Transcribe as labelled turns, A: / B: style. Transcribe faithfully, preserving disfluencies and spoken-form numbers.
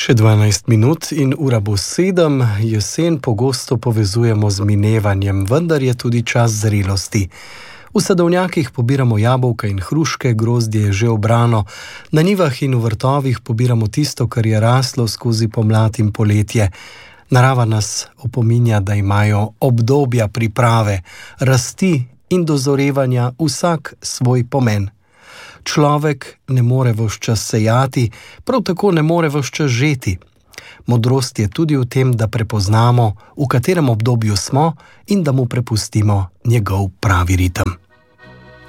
A: Še dvanajst minut in ura bo sedem. Jesen pogosto povezujemo z minevanjem, vendar je tudi čas zrelosti. V sadovnjakih pobiramo jabolka in hruške, grozdje je že obrano, na njivah in v vrtovih pobiramo tisto, kar je raslo skozi pomlad in poletje. Narava nas opominja, da imajo obdobja priprave, rasti in dozorevanja vsak svoj pomen. Človek ne more ves čas sejati, prav tako ne more ves čas žeti. Modrost je tudi v tem, da prepoznamo, v katerem obdobju smo in da mu prepustimo njegov pravi ritem.